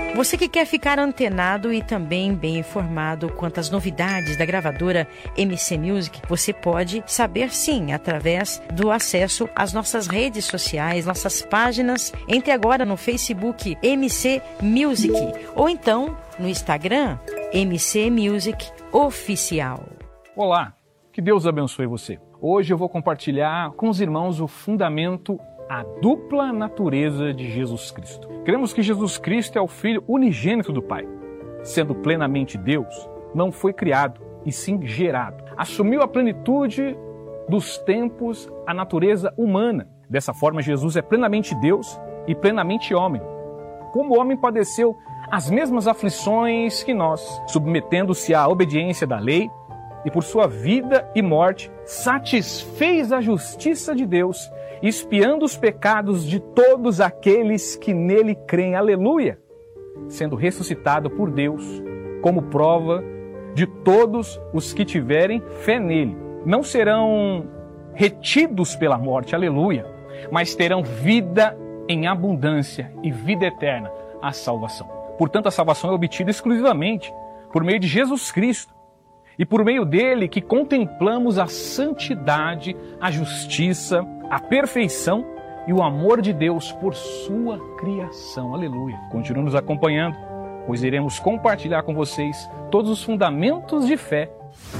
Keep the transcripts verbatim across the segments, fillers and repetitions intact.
Você que quer ficar antenado e também bem informado quanto às novidades da gravadora M C Music, você pode saber sim através do acesso às nossas redes sociais, nossas páginas. Entre agora no Facebook M C Music ou então no Instagram M C Music Oficial. Olá, que Deus abençoe você. Hoje eu vou compartilhar com os irmãos o fundamento, a dupla natureza de Jesus Cristo. Cremos que Jesus Cristo é o Filho unigênito do Pai. Sendo plenamente Deus, não foi criado, e sim gerado. Assumiu a plenitude dos tempos, a natureza humana. Dessa forma, Jesus é plenamente Deus e plenamente homem. Como homem, padeceu as mesmas aflições que nós, submetendo-se à obediência da lei, e por sua vida e morte, satisfez a justiça de Deus, expiando os pecados de todos aqueles que nele creem. Aleluia! Sendo ressuscitado por Deus como prova de todos os que tiverem fé nele. Não serão retidos pela morte, aleluia, mas terão vida em abundância e vida eterna, a salvação. Portanto, a salvação é obtida exclusivamente por meio de Jesus Cristo. E por meio dele que contemplamos a santidade, a justiça, a perfeição e o amor de Deus por sua criação. Aleluia. Continue nos acompanhando, pois iremos compartilhar com vocês todos os fundamentos de fé.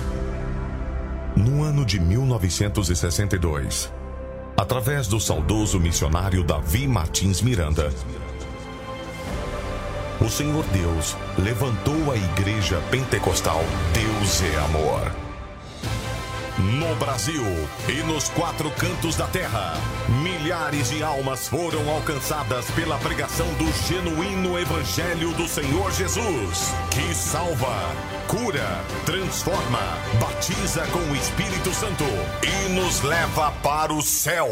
No ano de mil novecentos e sessenta e dois, através do saudoso missionário Davi Martins Miranda, o Senhor Deus levantou a Igreja Pentecostal Deus é Amor. No Brasil e nos quatro cantos da terra, milhares de almas foram alcançadas pela pregação do genuíno Evangelho do Senhor Jesus, que salva, cura, transforma, batiza com o Espírito Santo e nos leva para o céu.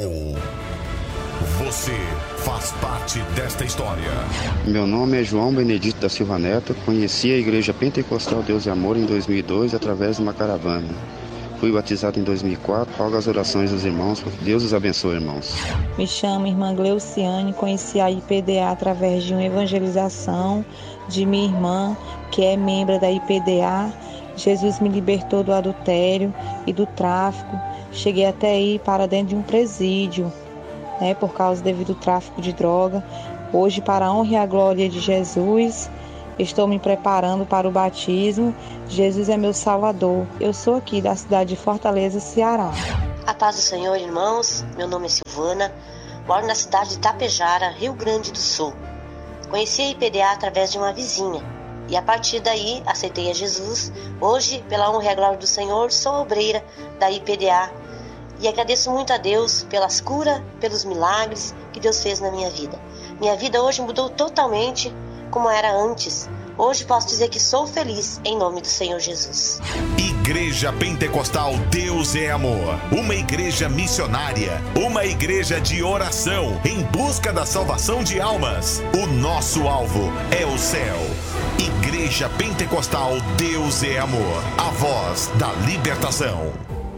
Você faz parte desta história. Meu nome é João Benedito da Silva Neto. Conheci a Igreja Pentecostal Deus é Amor em dois mil e dois através de uma caravana. Fui batizado em dois mil e quatro. Rogo as orações dos irmãos. Deus os abençoe, irmãos. Me chamo irmã Gleuciane. Conheci a I P D A através de uma evangelização de minha irmã, que é membro da I P D A. Jesus me libertou do adultério e do tráfico. Cheguei até ir para dentro de um presídio, né, por causa devido ao tráfico de droga. Hoje, para a honra e a glória de Jesus, estou me preparando para o batismo. Jesus é meu Salvador. Eu sou aqui da cidade de Fortaleza, Ceará. A paz do Senhor, irmãos. Meu nome é Silvana. Moro na cidade de Tapejara, Rio Grande do Sul. Conheci a I P D A através de uma vizinha. E a partir daí, aceitei a Jesus. Hoje, pela honra e a glória do Senhor, sou obreira da I P D A. E agradeço muito a Deus pelas curas, pelos milagres que Deus fez na minha vida. Minha vida hoje mudou totalmente como era antes. Hoje posso dizer que sou feliz em nome do Senhor Jesus. Igreja Pentecostal Deus é Amor. Uma igreja missionária. Uma igreja de oração em busca da salvação de almas. O nosso alvo é o céu. Igreja Pentecostal Deus é Amor. A voz da libertação.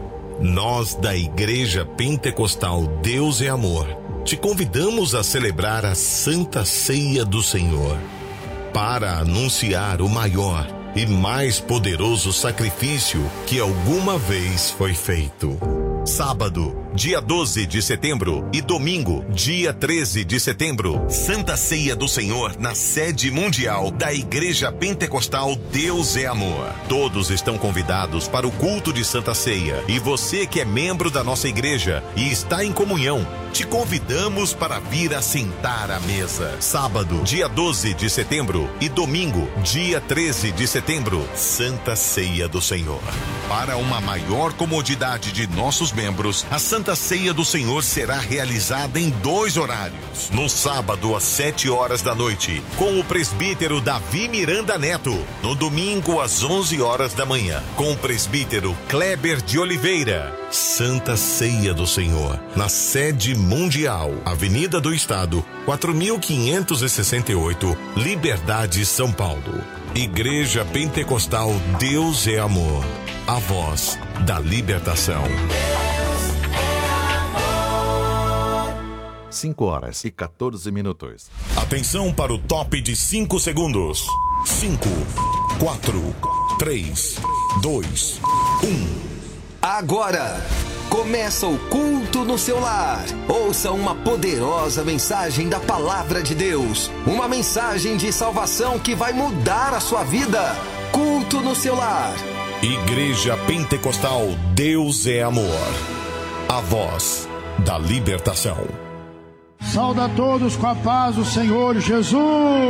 Nós da Igreja Pentecostal Deus é Amor te convidamos a celebrar a Santa Ceia do Senhor para anunciar o maior e mais poderoso sacrifício que alguma vez foi feito. Sábado, dia doze de setembro e domingo, dia treze de setembro, Santa Ceia do Senhor na sede mundial da Igreja Pentecostal Deus é Amor. Todos estão convidados para o culto de Santa Ceia e você que é membro da nossa igreja e está em comunhão, te convidamos para vir assentar à mesa. Sábado, dia doze de setembro e domingo, dia treze de setembro, Santa Ceia do Senhor. Para uma maior comodidade de nossos membros, a Santa Ceia do Senhor será realizada em dois horários. No sábado, às sete horas da noite, com o presbítero Davi Miranda Neto. No domingo, às onze horas da manhã, com o presbítero Kleber de Oliveira. Santa Ceia do Senhor, na sede mundial, Avenida do Estado, quatro mil quinhentos e sessenta e oito, Liberdade, São Paulo. Igreja Pentecostal Deus é Amor, a voz da libertação. cinco horas e quatorze minutos. Atenção para o top de cinco segundos. cinco, quatro, três, dois, um. Agora começa o culto no seu lar. Ouça uma poderosa mensagem da Palavra de Deus. Uma mensagem de salvação que vai mudar a sua vida. Culto no seu lar. Igreja Pentecostal Deus é Amor. A voz da libertação. Sauda a todos com a paz do Senhor Jesus.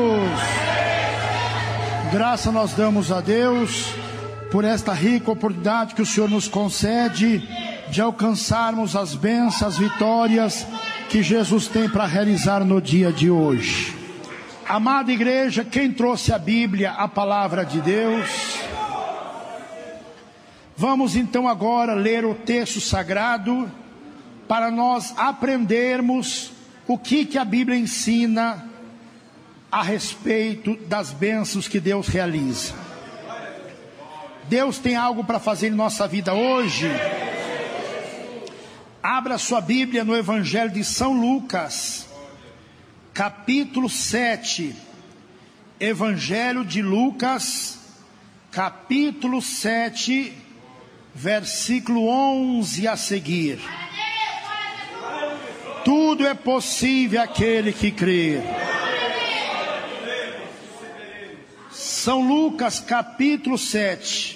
Graça nós damos a Deus por esta rica oportunidade que o Senhor nos concede de alcançarmos as bênçãos, as vitórias que Jesus tem para realizar no dia de hoje. Amada igreja, quem trouxe a Bíblia, a palavra de Deus? Vamos então agora ler o texto sagrado para nós aprendermos o que, que a Bíblia ensina a respeito das bênçãos que Deus realiza. Deus tem algo para fazer em nossa vida hoje. Abra sua Bíblia no Evangelho de São Lucas, capítulo sete. Evangelho de Lucas, capítulo sete, versículo onze a seguir. Tudo é possível àquele que crê. São Lucas, capítulo sete.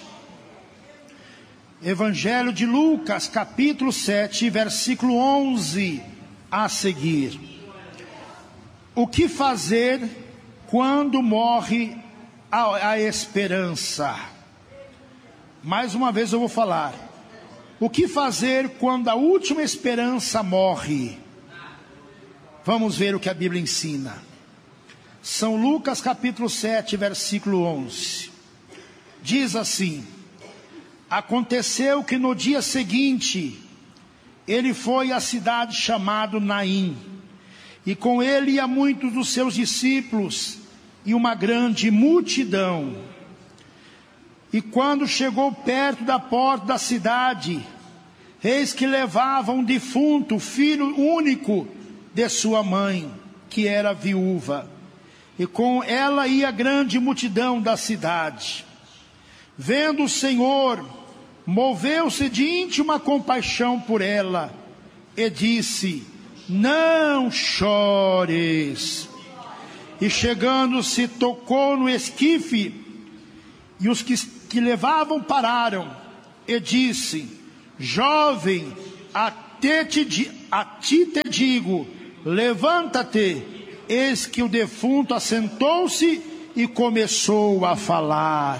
Evangelho de Lucas, capítulo sete, versículo onze a seguir. O que fazer quando morre a, a esperança? Mais uma vez eu vou falar. O que fazer quando a última esperança morre? Vamos ver o que a Bíblia ensina. São Lucas, capítulo sete, versículo onze. Diz assim: aconteceu que no dia seguinte, ele foi à cidade chamada Naim, e com ele ia muitos dos seus discípulos, e uma grande multidão. E quando chegou perto da porta da cidade, eis que levava um defunto, filho único de sua mãe, que era viúva, e com ela ia grande multidão da cidade. Vendo o Senhor, moveu-se de íntima compaixão por ela, e disse: não chores. E chegando-se, tocou no esquife, e os que, que levavam pararam, e disse: jovem, a ti te, a ti te digo, levanta-te. Eis que o defunto assentou-se e começou a falar.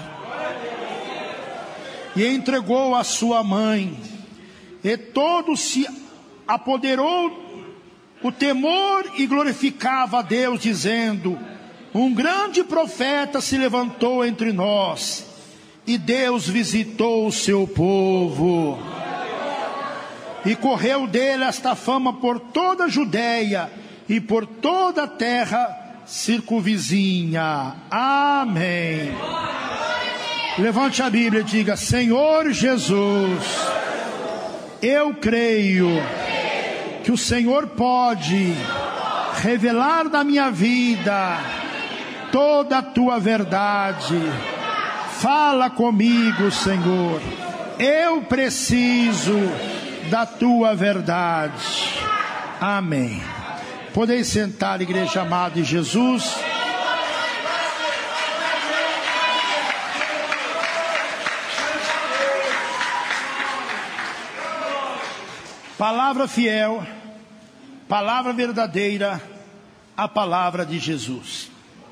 E entregou a sua mãe. E todo se apoderou o temor e glorificava a Deus, dizendo: um grande profeta se levantou entre nós, e Deus visitou o seu povo. E correu dele esta fama por toda a Judeia e por toda a terra circunvizinha. Amém. Levante a Bíblia e diga: Senhor Jesus, eu creio que o Senhor pode revelar na minha vida toda a tua verdade. Fala comigo, Senhor. Eu preciso da tua verdade. Amém. Podeis sentar, igreja amada de Jesus. Palavra fiel, palavra verdadeira, a palavra de Jesus.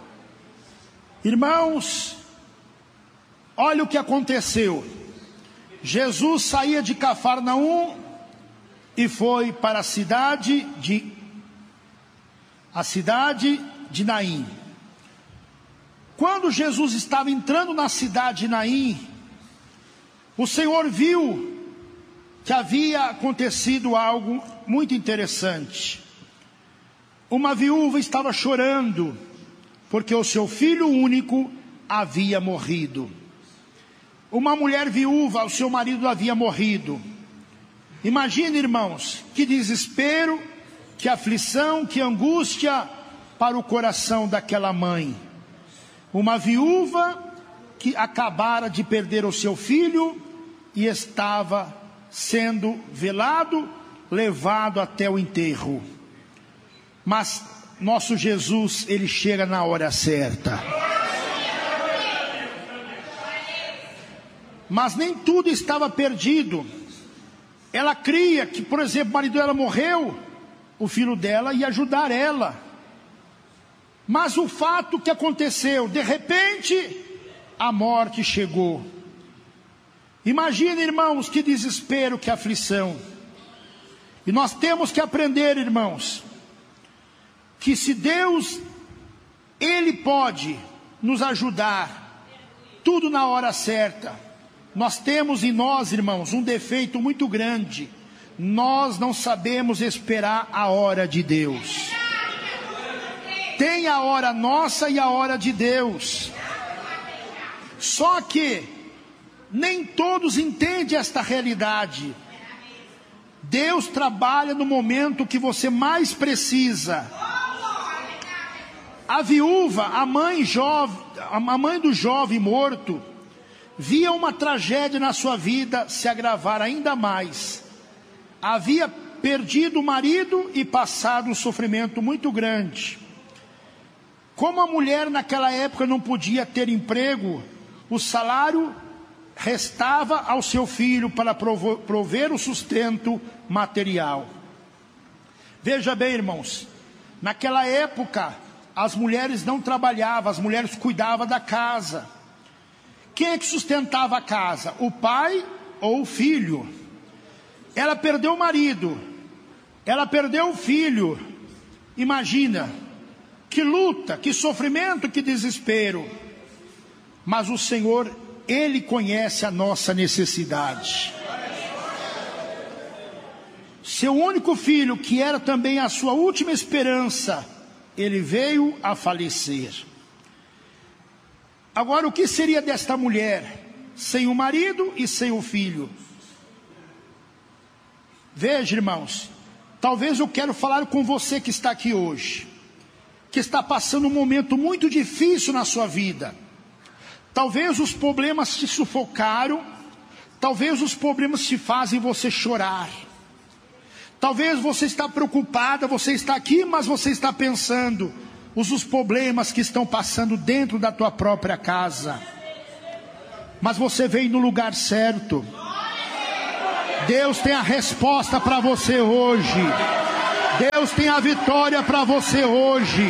Irmãos, olha o que aconteceu. Jesus saía de Cafarnaum e foi para a cidade de a cidade de Naim. Quando Jesus estava entrando na cidade de Naim, o Senhor viu que havia acontecido algo muito interessante. Uma viúva estava chorando porque o seu filho único havia morrido. Uma mulher viúva, o seu marido havia morrido. Imagine, irmãos, que desespero, que aflição, que angústia para o coração daquela mãe. Uma viúva que acabara de perder o seu filho e estava sendo velado, levado até o enterro. Mas nosso Jesus, ele chega na hora certa. Mas nem tudo estava perdido. Ela cria que, por exemplo, o marido dela morreu, o filho dela ia ajudar ela. Mas o fato que aconteceu, de repente, a morte chegou. Imagina, irmãos, que desespero, que aflição. E nós temos que aprender, irmãos, que se Deus, Ele pode nos ajudar, tudo na hora certa. Nós temos em nós, irmãos, um defeito muito grande. Nós não sabemos esperar a hora de Deus. Tem a hora nossa e a hora de Deus. Só que nem todos entendem esta realidade. Deus trabalha no momento que você mais precisa. A viúva, a mãe jovem, a mãe do jovem morto, via uma tragédia na sua vida se agravar ainda mais. Havia perdido o marido e passado um sofrimento muito grande. Como a mulher naquela época não podia ter emprego, o salário restava ao seu filho para prover o sustento material. Veja bem, irmãos, naquela época as mulheres não trabalhavam, as mulheres cuidavam da casa. Quem é que sustentava a casa? O pai ou o filho? Ela perdeu o marido, ela perdeu o filho. Imagina, que luta, que sofrimento, que desespero. Mas o Senhor, Ele conhece a nossa necessidade. Seu único filho, que era também a sua última esperança, ele veio a falecer. Agora, o que seria desta mulher sem o marido e sem o filho? Veja, irmãos, talvez eu quero falar com você que está aqui hoje, que está passando um momento muito difícil na sua vida. Talvez os problemas te sufocaram, talvez os problemas te fazem você chorar. Talvez você está preocupada, você está aqui, mas você está pensando os, os problemas que estão passando dentro da tua própria casa. Mas você veio no lugar certo. Deus tem a resposta para você hoje. Deus tem a vitória para você hoje.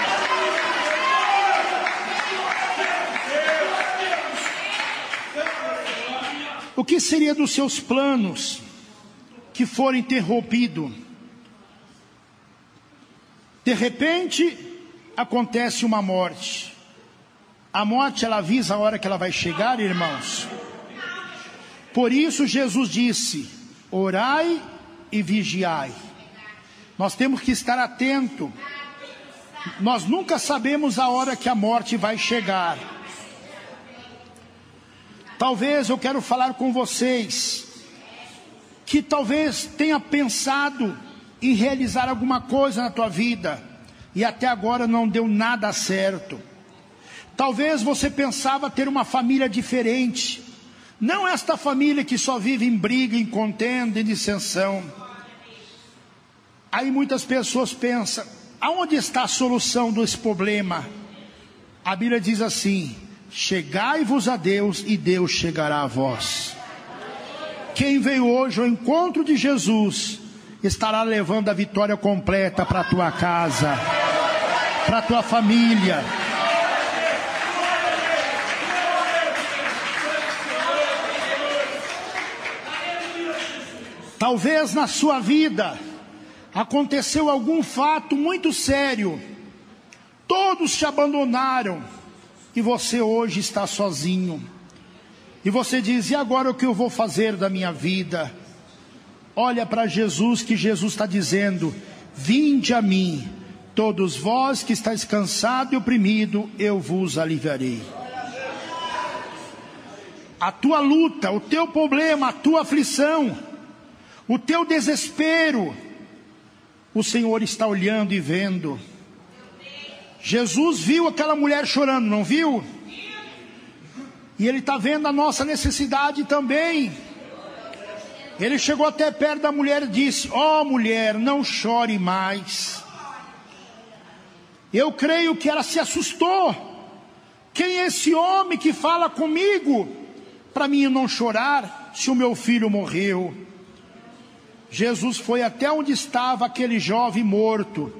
O que seria dos seus planos que foram interrompidos? De repente, acontece uma morte. A morte, ela avisa a hora que ela vai chegar, irmãos. Por isso Jesus disse: orai e vigiai. Nós temos que estar atentos. Nós nunca sabemos a hora que a morte vai chegar. Talvez eu quero falar com vocês que talvez tenha pensado em realizar alguma coisa na tua vida e até agora não deu nada certo. Talvez você pensava ter uma família diferente, não esta família que só vive em briga, em contenda, em dissensão. Aí muitas pessoas pensam: aonde está a solução desse problema? A Bíblia diz assim: chegai-vos a Deus e Deus chegará a vós. Quem veio hoje ao encontro de Jesus estará levando a vitória completa para a tua casa, para a tua família. Talvez na sua vida aconteceu algum fato muito sério, todos te abandonaram e você hoje está sozinho. E você diz: e agora o que eu vou fazer da minha vida? Olha para Jesus, que Jesus está dizendo: vinde a mim, todos vós que estáis cansados e oprimidos, eu vos aliviarei. A tua luta, o teu problema, a tua aflição, o teu desespero, o Senhor está olhando e vendo. Jesus viu aquela mulher chorando, não viu? E Ele está vendo a nossa necessidade também. Ele chegou até perto da mulher e disse: ó mulher, não chore mais. Eu creio que ela se assustou. Quem é esse homem que fala comigo para mim não chorar se o meu filho morreu? Jesus foi até onde estava aquele jovem morto.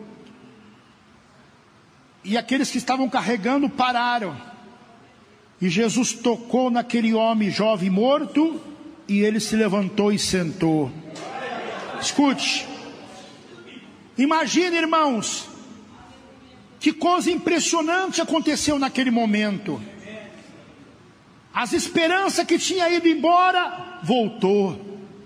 E aqueles que estavam carregando pararam. E Jesus tocou naquele homem jovem morto, e ele se levantou e sentou. Escute. Imagine, irmãos, que coisa impressionante aconteceu naquele momento. As esperanças que tinha ido embora, voltou.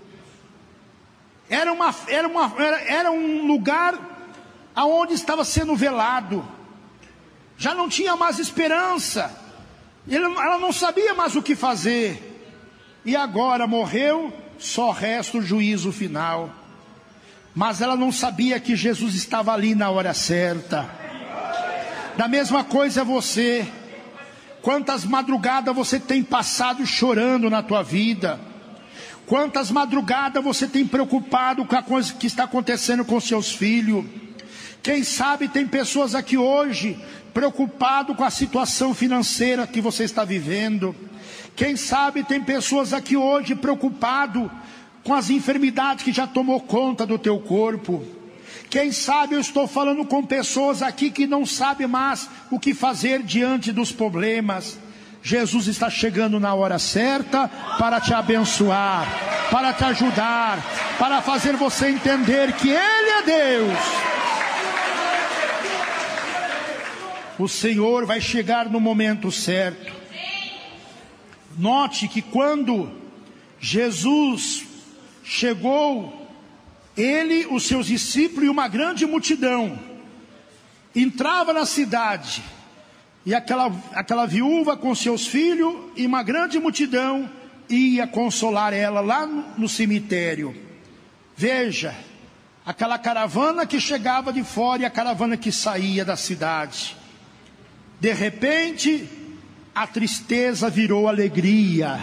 Era, uma, era, uma, era, era um lugar aonde estava sendo velado. Já não tinha mais esperança. Ele, ela não sabia mais o que fazer. E agora morreu, só resta o juízo final. Mas ela não sabia que Jesus estava ali na hora certa. Da mesma coisa você. Quantas madrugadas você tem passado chorando na tua vida? Quantas madrugadas você tem preocupado com a coisa que está acontecendo com seus filhos? Quem sabe tem pessoas aqui hoje preocupado com a situação financeira que você está vivendo. Quem sabe tem pessoas aqui hoje preocupado com as enfermidades que já tomou conta do teu corpo. Quem sabe eu estou falando com pessoas aqui que não sabem mais o que fazer diante dos problemas. Jesus está chegando na hora certa para te abençoar, para te ajudar, para fazer você entender que Ele é Deus. O Senhor vai chegar no momento certo. Note que quando Jesus chegou, Ele, os seus discípulos e uma grande multidão entrava na cidade. E aquela, aquela viúva com seus filhos e uma grande multidão ia consolar ela lá no, no cemitério. Veja, aquela caravana que chegava de fora e a caravana que saía da cidade. De repente, a tristeza virou alegria.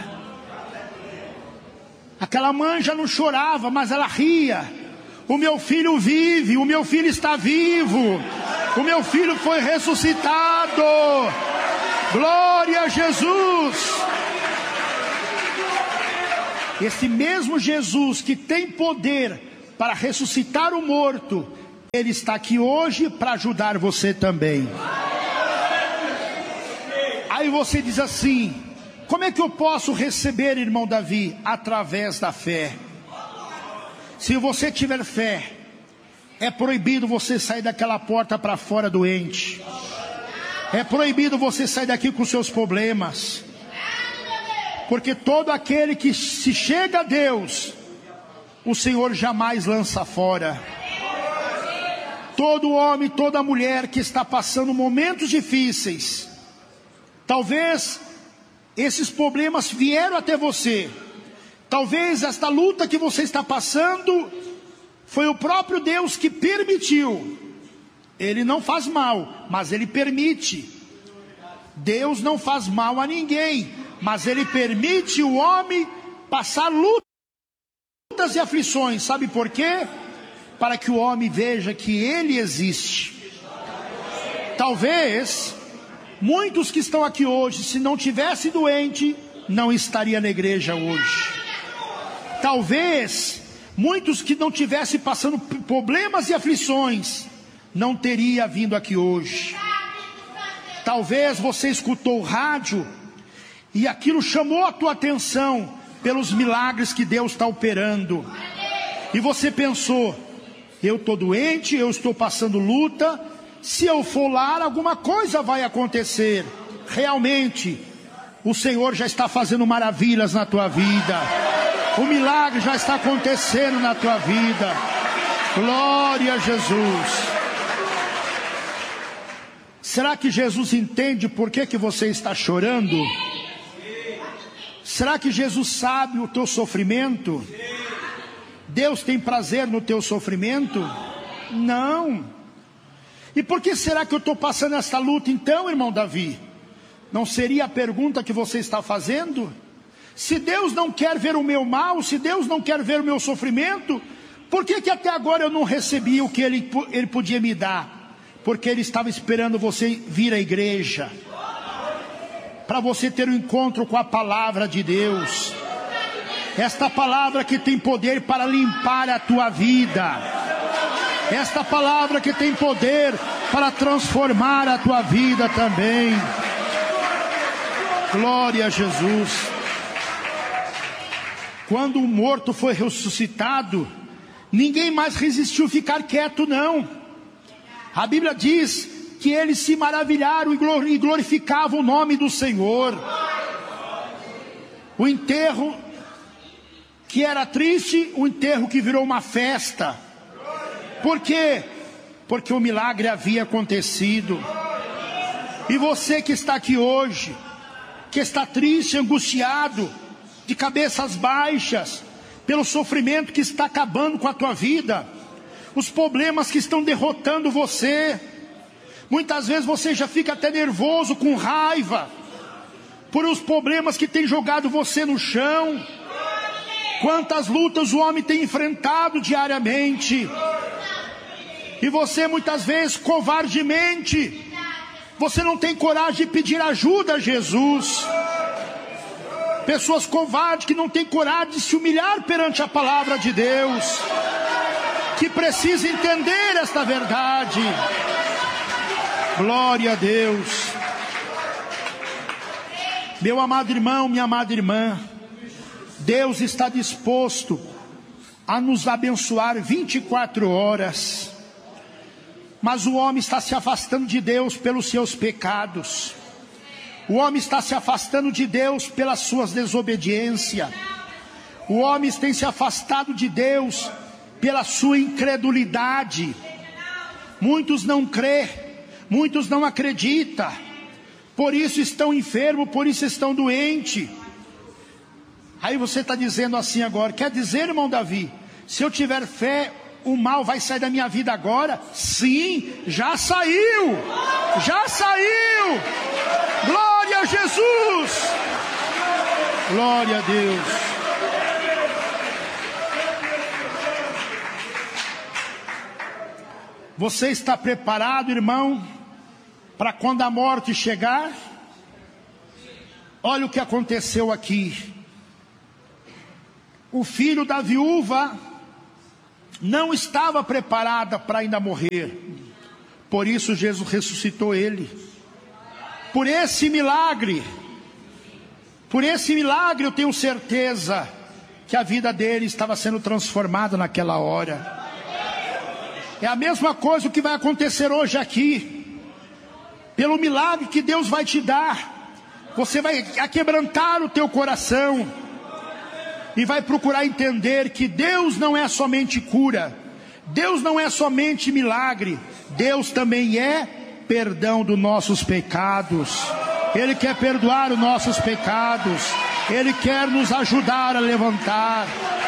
Aquela mãe já não chorava, mas ela ria. O meu filho vive, o meu filho está vivo. O meu filho foi ressuscitado. Glória a Jesus. Esse mesmo Jesus que tem poder para ressuscitar o morto, Ele está aqui hoje para ajudar você também. Aí você diz assim: como é que eu posso receber, irmão Davi? Através da fé. Se você tiver fé, é proibido você sair daquela porta para fora doente. É proibido você sair daqui com seus problemas. Porque todo aquele que se chega a Deus, o Senhor jamais lança fora. Todo homem, toda mulher que está passando momentos difíceis, talvez esses problemas vieram até você. Talvez esta luta que você está passando foi o próprio Deus que permitiu. Ele não faz mal, mas Ele permite. Deus não faz mal a ninguém, mas Ele permite o homem passar lutas e aflições. Sabe por quê? Para que o homem veja que Ele existe. Talvez muitos que estão aqui hoje, se não tivesse doente, não estaria na igreja hoje. Talvez muitos que não tivessem passando problemas e aflições, não teria vindo aqui hoje. Talvez você escutou o rádio e aquilo chamou a tua atenção pelos milagres que Deus está operando. E você pensou: eu estou doente, eu estou passando luta, se eu for lá alguma coisa vai acontecer. Realmente, o Senhor já está fazendo maravilhas na tua vida. O milagre já está acontecendo na tua vida. Glória a Jesus. Será que Jesus entende por que que você está chorando? Será que Jesus sabe o teu sofrimento? Deus tem prazer no teu sofrimento? Não. E por que será que eu estou passando essa luta então, irmão Davi? Não seria a pergunta que você está fazendo? Se Deus não quer ver o meu mal, se Deus não quer ver o meu sofrimento, por que que até agora eu não recebi o que Ele, ele podia me dar? Porque Ele estava esperando você vir à igreja, para você ter um encontro com a palavra de Deus. Esta palavra que tem poder para limpar a tua vida. Esta palavra que tem poder para transformar a tua vida também. Glória a Jesus. Quando o morto foi ressuscitado, ninguém mais resistiu ficar quieto, não. A Bíblia diz que eles se maravilharam e glorificavam o nome do Senhor. O enterro que era triste, o enterro que virou uma festa. Por quê? Porque o milagre havia acontecido. E você que está aqui hoje, que está triste, angustiado, de cabeças baixas, pelo sofrimento que está acabando com a tua vida, os problemas que estão derrotando você, muitas vezes você já fica até nervoso, com raiva, por os problemas que têm jogado você no chão. Quantas lutas o homem tem enfrentado diariamente, e você muitas vezes covardemente, você não tem coragem de pedir ajuda a Jesus. Pessoas covardes que não têm coragem de se humilhar perante a palavra de Deus, que precisam entender esta verdade. Glória a Deus. Meu amado irmão, minha amada irmã, Deus está disposto a nos abençoar vinte e quatro horas. Mas o homem está se afastando de Deus pelos seus pecados. O homem está se afastando de Deus pelas suas desobediências. O homem tem se afastado de Deus pela sua incredulidade. Muitos não crê, muitos não acreditam. Por isso estão enfermos, por isso estão doentes. Aí você está dizendo assim agora, quer dizer, irmão Davi, se eu tiver fé, o mal vai sair da minha vida agora? Sim, já saiu, já saiu. Glória a Jesus, glória a Deus. Você está preparado, irmão, para quando a morte chegar? Olha o que aconteceu aqui. O filho da viúva não estava preparada para ainda morrer. Por isso Jesus ressuscitou ele. Por esse milagre, por esse milagre eu tenho certeza que a vida dele estava sendo transformada naquela hora. É a mesma coisa que vai acontecer hoje aqui. Pelo milagre que Deus vai te dar, você vai aquebrantar o teu coração e vai procurar entender que Deus não é somente cura, Deus não é somente milagre, Deus também é perdão dos nossos pecados. Ele quer perdoar os nossos pecados, Ele quer nos ajudar a levantar.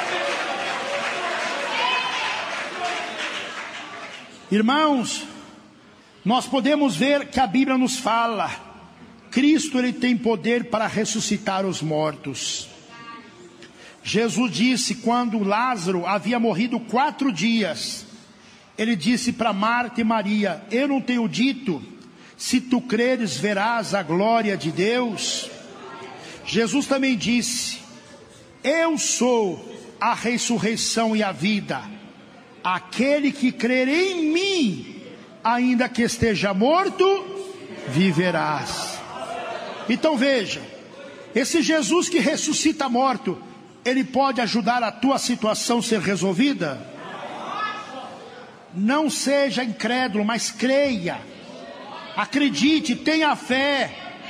Irmãos, nós podemos ver que a Bíblia nos fala, Cristo ele tem poder para ressuscitar os mortos. Jesus disse, quando Lázaro havia morrido quatro dias, ele disse para Marta e Maria, eu não tenho dito, se tu creres verás a glória de Deus. Jesus também disse, eu sou a ressurreição e a vida, aquele que crer em mim, ainda que esteja morto, viverás. Então veja, esse Jesus que ressuscita morto, ele pode ajudar a tua situação a ser resolvida? Não seja incrédulo, mas creia, acredite, tenha fé.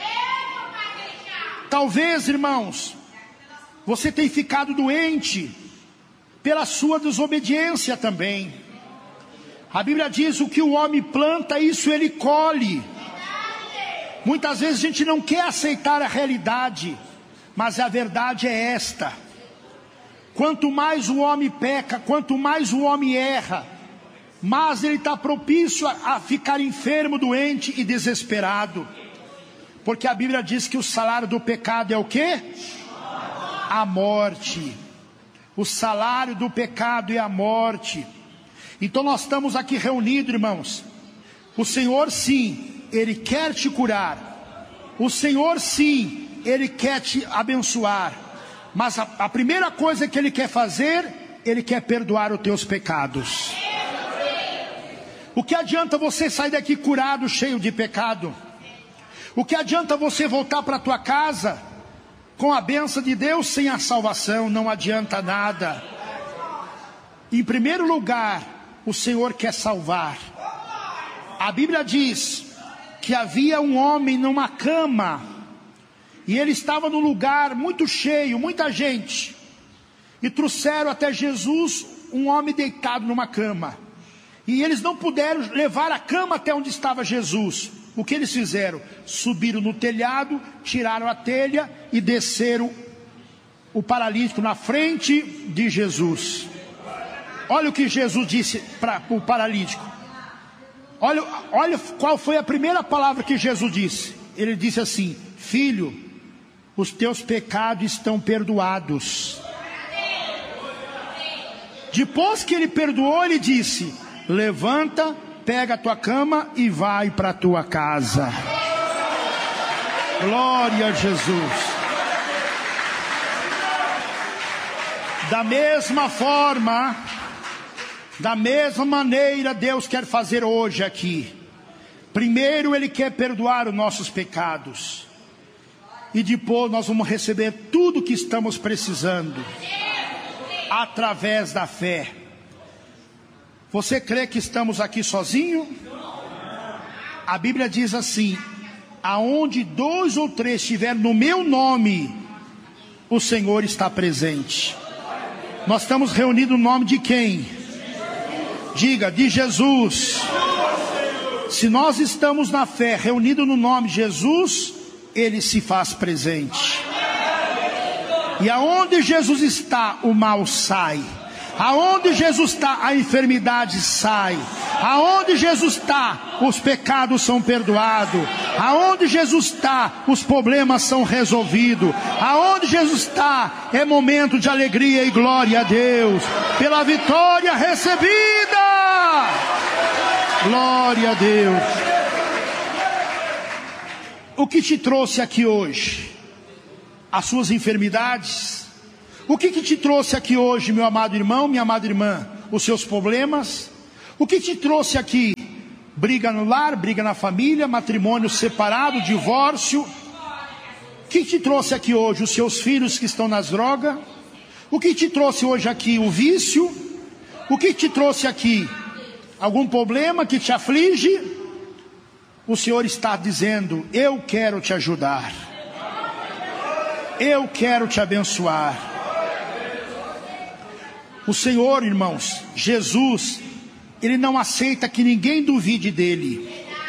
Talvez, irmãos, você tenha ficado doente pela sua desobediência também. A Bíblia diz, o que o homem planta, isso ele colhe. Muitas vezes a gente não quer aceitar a realidade, mas a verdade é esta: quanto mais o homem peca, quanto mais o homem erra, mas ele está propício a, a ficar enfermo, doente e desesperado. Porque a Bíblia diz que o salário do pecado é o quê? A morte. O salário do pecado é a morte. Então nós estamos aqui reunidos, irmãos. O Senhor sim, Ele quer te curar. O Senhor sim, Ele quer te abençoar. Mas a, a primeira coisa que Ele quer fazer, Ele quer perdoar os teus pecados. O que adianta você sair daqui curado, cheio de pecado? O que adianta você voltar para a tua casa com a bênção de Deus sem a salvação? Não adianta nada. Em primeiro lugar, o Senhor quer salvar. A Bíblia diz que havia um homem numa cama, e ele estava num lugar muito cheio, muita gente, e trouxeram até Jesus um homem deitado numa cama, e eles não puderam levar a cama até onde estava Jesus. O que eles fizeram? Subiram no telhado, tiraram a telha e desceram o paralítico na frente de Jesus. Olha o que Jesus disse para o paralítico. Olha, olha qual foi a primeira palavra que Jesus disse. Ele disse assim: filho, os teus pecados estão perdoados. Depois que ele perdoou, ele disse: levanta, pega a tua cama e vai para a tua casa. Glória a Jesus. Da mesma forma, da mesma maneira, Deus quer fazer hoje aqui. Primeiro Ele quer perdoar os nossos pecados, e depois nós vamos receber tudo que estamos precisando, através da fé. Você crê que estamos aqui sozinhos? A Bíblia diz assim: aonde dois ou três estiverem no meu nome, o Senhor está presente. Nós estamos reunidos no nome de quem? Diga, de Jesus. Se nós estamos na fé, reunidos no nome de Jesus, Ele se faz presente. E aonde Jesus está, o mal sai. Aonde Jesus está, a enfermidade sai. Aonde Jesus está, os pecados são perdoados. Aonde Jesus está, os problemas são resolvidos. Aonde Jesus está, é momento de alegria e glória a Deus pela vitória recebida. Glória a Deus. O que te trouxe aqui hoje? As suas enfermidades? O que, que te trouxe aqui hoje, meu amado irmão, minha amada irmã? Os seus problemas? O que te trouxe aqui? Briga no lar, briga na família, matrimônio separado, divórcio. O que te trouxe aqui hoje? Os seus filhos que estão nas drogas? O que te trouxe hoje aqui? O vício? O que te trouxe aqui? Algum problema que te aflige? O Senhor está dizendo: eu quero te ajudar. Eu quero te abençoar. O Senhor, irmãos, Jesus, Ele não aceita que ninguém duvide dEle.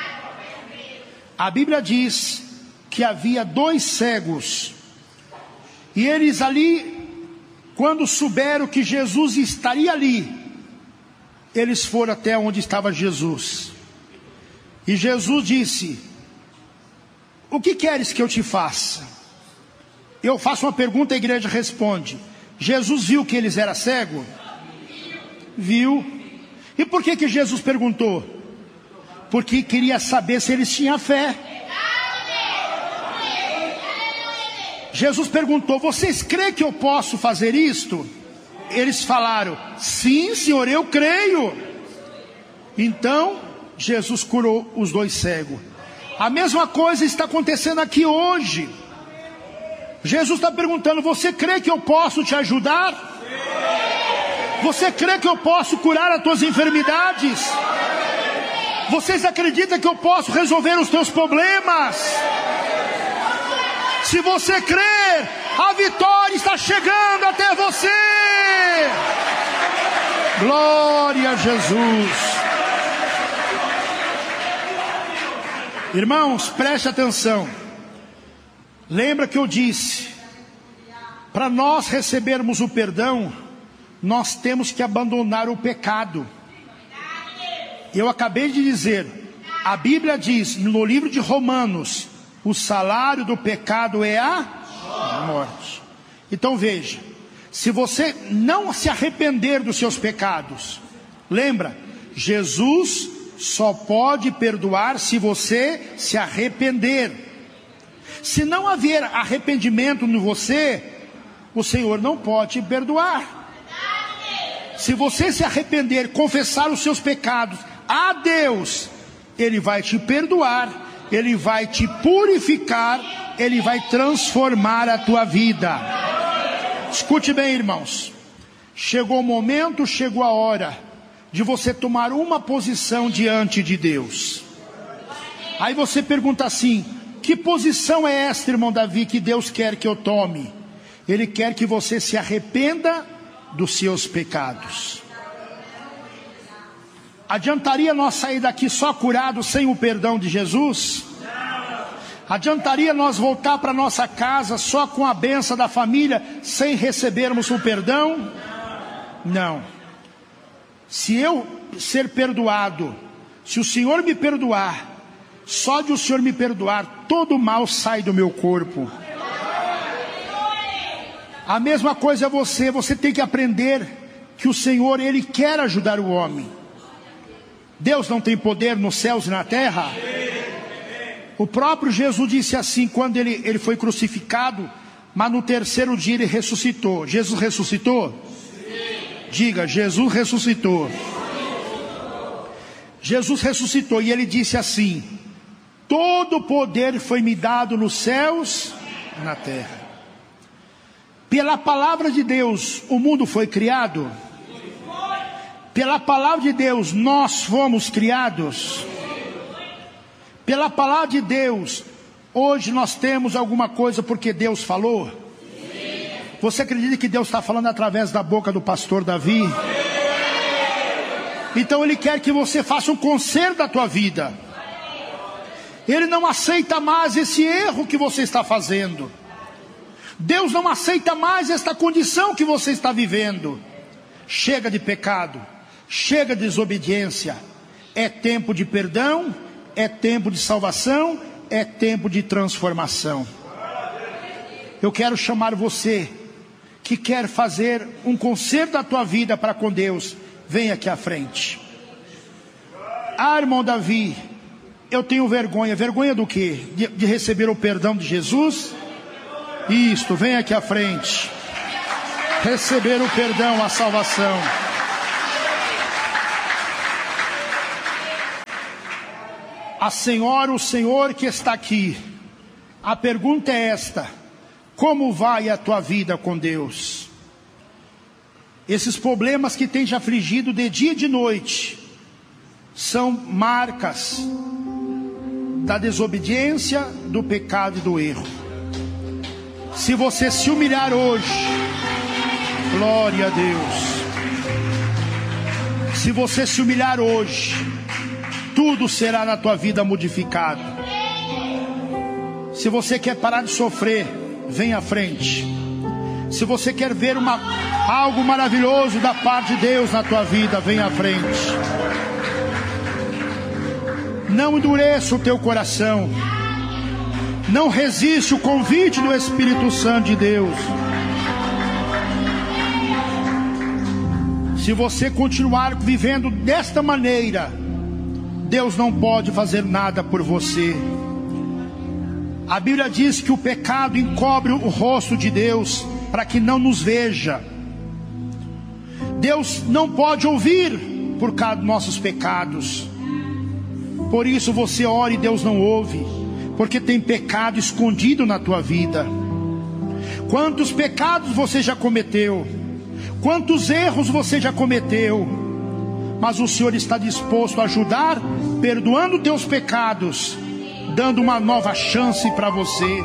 A Bíblia diz que havia dois cegos, e eles ali, quando souberam que Jesus estaria ali, eles foram até onde estava Jesus. E Jesus disse: o que queres que eu te faça? Eu faço uma pergunta, a igreja responde. Jesus viu que eles eram cegos? Viu. E por que que Jesus perguntou? Porque queria saber se eles tinham fé. Jesus perguntou: vocês creem que eu posso fazer isto? Eles falaram: sim, Senhor, eu creio. Então Jesus curou os dois cegos. A mesma coisa está acontecendo aqui hoje. Jesus está perguntando: você crê que eu posso te ajudar? Você crê que eu posso curar as tuas enfermidades? Vocês acreditam que eu posso resolver os teus problemas? Se você crer, a vitória está chegando até você. Glória a Jesus. Irmãos, preste atenção. Lembra que eu disse, para nós recebermos o perdão, nós temos que abandonar o pecado. Eu acabei de dizer, a Bíblia diz no livro de Romanos, o salário do pecado é a morte. Então veja, se você não se arrepender dos seus pecados, lembra, Jesus só pode perdoar se você se arrepender. Se não haver arrependimento em você, o Senhor não pode perdoar. Se você se arrepender, confessar os seus pecados a Deus, Ele vai te perdoar, Ele vai te purificar, Ele vai transformar a tua vida. Escute bem, irmãos, chegou o momento, chegou a hora de você tomar uma posição diante de Deus. Aí você pergunta assim: que posição é esta, irmão Davi, que Deus quer que eu tome? Ele quer que você se arrependa dos seus pecados. Adiantaria nós sair daqui só curados sem o perdão de Jesus? Adiantaria nós voltar para nossa casa só com a bênção da família, sem recebermos o perdão? Não. Se eu ser perdoado, se o Senhor me perdoar, só de o Senhor me perdoar, todo mal sai do meu corpo. A mesma coisa é você, você tem que aprender que o Senhor, Ele quer ajudar o homem. Deus não tem poder nos céus e na terra? O próprio Jesus disse assim, quando ele, ele foi crucificado, mas no terceiro dia Ele ressuscitou. Jesus ressuscitou? Sim. Diga, Jesus ressuscitou. Jesus ressuscitou e Ele disse assim: todo poder foi me dado nos céus e na terra. Pela palavra de Deus o mundo foi criado. Pela palavra de Deus nós fomos criados. Pela palavra de Deus hoje nós temos alguma coisa porque Deus falou. Você acredita que Deus está falando através da boca do pastor Davi? Então Ele quer que você faça um conserto da tua vida. Ele não aceita mais esse erro que você está fazendo. Deus não aceita mais esta condição que você está vivendo. Chega de pecado, chega de desobediência. É tempo de perdão, é tempo de salvação, é tempo de transformação. Eu quero chamar você que quer fazer um conserto da tua vida para com Deus, vem aqui à frente. Ah, irmão Davi, eu tenho vergonha. Vergonha do quê? De, de receber o perdão de Jesus? Isto, vem aqui à frente. Receber o perdão, a salvação. A senhora, o senhor que está aqui, a pergunta é esta: como vai a tua vida com Deus? Esses problemas que tem te afligido de dia e de noite são marcas da desobediência, do pecado e do erro. Se você se humilhar hoje, glória a Deus, se você se humilhar hoje, tudo será na tua vida modificado. Se você quer parar de sofrer, vem à frente. Se você quer ver uma, algo maravilhoso da parte de Deus na tua vida, vem à frente. Não endureça o teu coração. Não resiste o convite do Espírito Santo de Deus. Se você continuar vivendo desta maneira, Deus não pode fazer nada por você. A Bíblia diz que o pecado encobre o rosto de Deus para que não nos veja. Deus não pode ouvir por causa dos nossos pecados. Por isso você ora e Deus não ouve, porque tem pecado escondido na tua vida. Quantos pecados você já cometeu? Quantos erros você já cometeu? Mas o Senhor está disposto a ajudar, perdoando teus pecados, dando uma nova chance para você.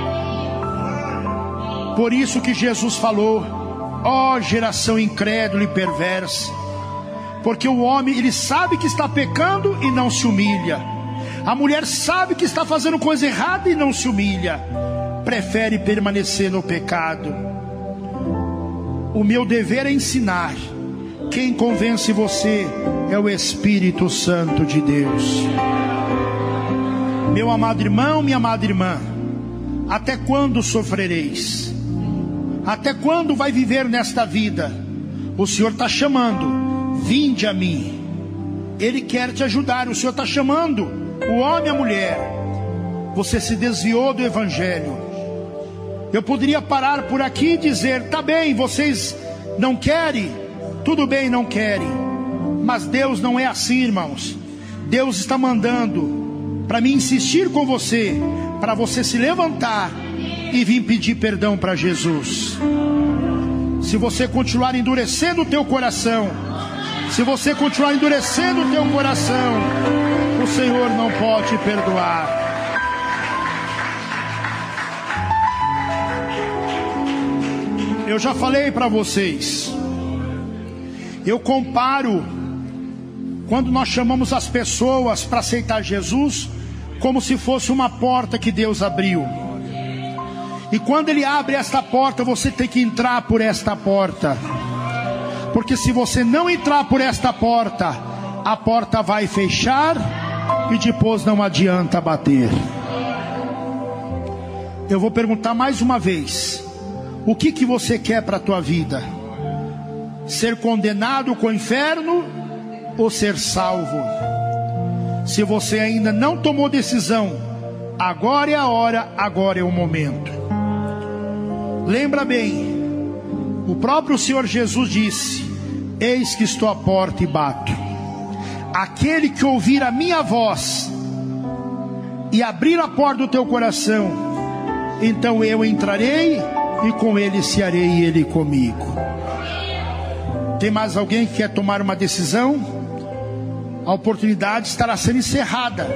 Por isso que Jesus falou: ó geração incrédula e perversa. Porque o homem, ele sabe que está pecando e não se humilha. A mulher sabe que está fazendo coisa errada e não se humilha. Prefere permanecer no pecado. O meu dever é ensinar, Quem convence você é o Espírito Santo de Deus. Meu amado irmão, minha amada irmã, até quando sofrereis? Até quando vai viver nesta vida? O Senhor está chamando, vinde a mim. Ele quer te ajudar, o Senhor está chamando o homem e a mulher. Você se desviou do Evangelho. Eu poderia parar por aqui e dizer, tá bem, vocês não querem, tudo bem, não querem. Mas Deus não é assim, irmãos. Deus está mandando para mim insistir com você, para você se levantar e vir pedir perdão para Jesus. Se você continuar endurecendo o teu coração, se você continuar endurecendo o teu coração, o Senhor não pode te perdoar. Eu já falei para vocês, eu comparo quando nós chamamos as pessoas para aceitar Jesus como se fosse uma porta que Deus abriu. E quando Ele abre esta porta, você tem que entrar por esta porta. Porque se você não entrar por esta porta, a porta vai fechar e depois não adianta bater. Eu vou perguntar mais uma vez: o que que você quer para a tua vida? Ser condenado com o inferno ou ser salvo? Se você ainda não tomou decisão, agora é a hora, agora é o momento. Lembra bem, o próprio Senhor Jesus disse: eis que estou à porta e bato. Aquele que ouvir a minha voz e abrir a porta do teu coração, então eu entrarei e com ele cearei e ele comigo. Tem mais alguém que quer tomar uma decisão? A oportunidade estará sendo encerrada.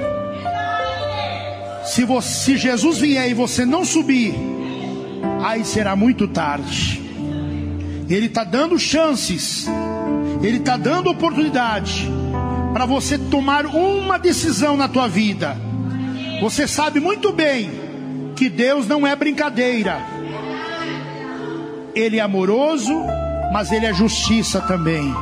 Se, você, se Jesus vier e você não subir, aí será muito tarde. Ele está dando chances, Ele está dando oportunidade para você tomar uma decisão na tua vida. Você sabe muito bem que Deus não é brincadeira. Ele é amoroso, mas Ele é justiça também.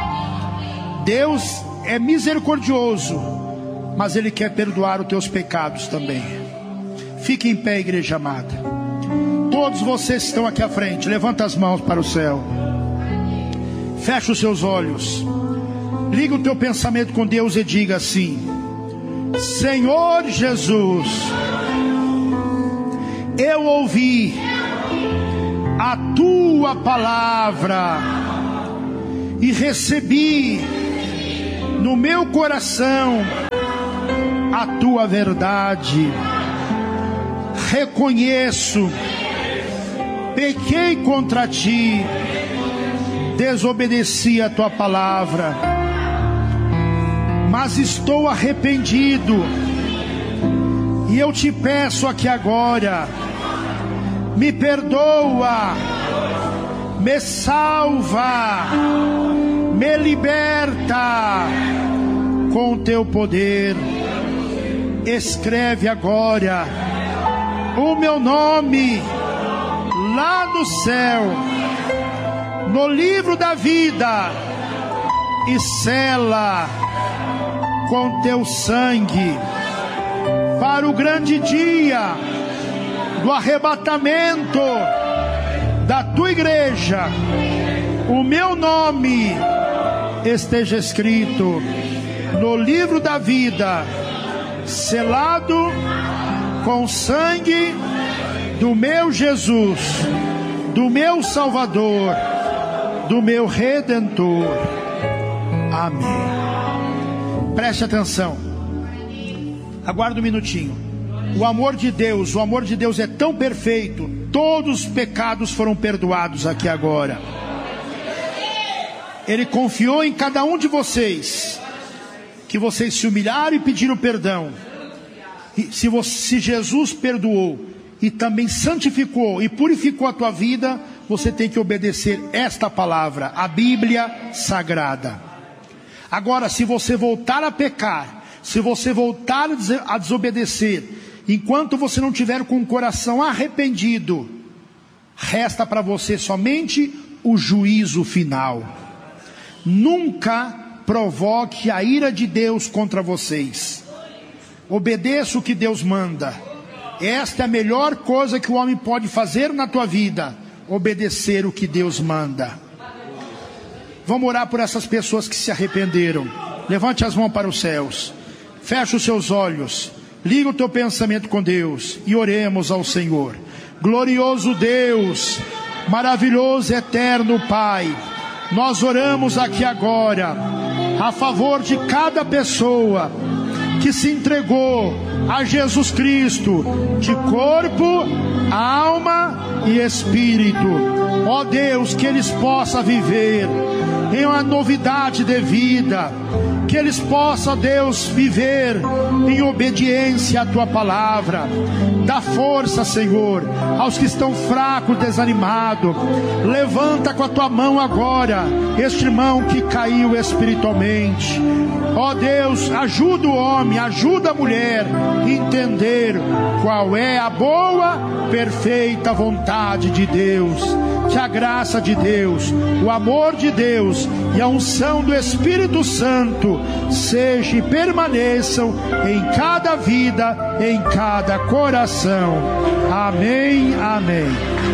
Deus é misericordioso, mas Ele quer perdoar os teus pecados também. Fique em pé, igreja amada. Todos vocês que estão aqui à frente, levanta as mãos para o céu. Fecha os seus olhos. Liga o teu pensamento com Deus e diga assim: Senhor Jesus, eu ouvi a tua palavra e recebi no meu coração a tua verdade. Reconheço, pequei contra ti, desobedeci a tua palavra, mas estou arrependido e eu te peço aqui agora, me perdoa, me salva, me liberta com o teu poder. Escreve agora o meu nome lá no céu, no livro da vida, e sela com teu sangue para o grande dia do arrebatamento da tua igreja. O meu nome esteja escrito no livro da vida, selado com o sangue do meu Jesus, do meu Salvador, do meu Redentor. Amém. Preste atenção. Aguarda um minutinho. O amor de Deus, o amor de Deus é tão perfeito. Todos os pecados foram perdoados aqui agora. Ele confiou em cada um de vocês, que vocês se humilharam e pediram perdão. E se, você, se Jesus perdoou e também santificou e purificou a tua vida, você tem que obedecer esta palavra, a Bíblia Sagrada. Agora, se você voltar a pecar, se você voltar a desobedecer, enquanto você não tiver com o coração nunca provoque a ira de Deus contra vocês. Obedeça o que Deus manda. Esta é a melhor coisa que o homem pode fazer na tua vida, obedecer o que Deus manda. Vamos orar por essas pessoas que se arrependeram. Levante as mãos para os céus, feche os seus olhos, liga o teu pensamento com Deus e oremos ao Senhor. Glorioso Deus, maravilhoso eterno Pai, nós oramos aqui agora a favor de cada pessoa que se entregou a Jesus Cristo de corpo, alma e espírito. Ó Deus, que eles possam viver em uma novidade de vida, que eles possam, Deus, viver em obediência à Tua palavra. Dá força, Senhor, aos que estão fracos, desanimados. Levanta com a Tua mão agora este irmão que caiu espiritualmente. Ó Deus, ajuda o homem, ajuda a mulher a entender qual é a boa, perfeita vontade de Deus. Que a graça de Deus, o amor de Deus e a unção do Espírito Santo seja e permaneçam em cada vida, em cada coração. Amém, amém.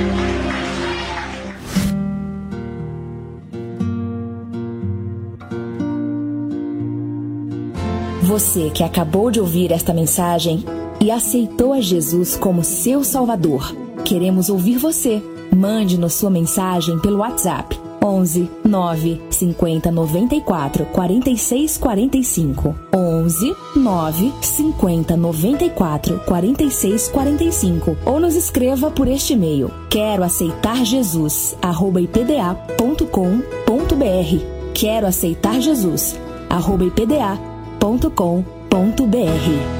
Você que acabou de ouvir esta mensagem e aceitou a Jesus como seu Salvador, queremos ouvir você. Mande-nos sua mensagem pelo WhatsApp onze, nove, cinquenta, noventa e quatro, quarenta e seis, quarenta e cinco. onze, nove, cinquenta, noventa e quatro, quarenta e seis, quarenta e cinco. Ou nos escreva por este e-mail: quero aceitar Jesus, arroba ipda ponto com ponto br. Quero aceitar Jesus, arroba ipda ponto com ponto br.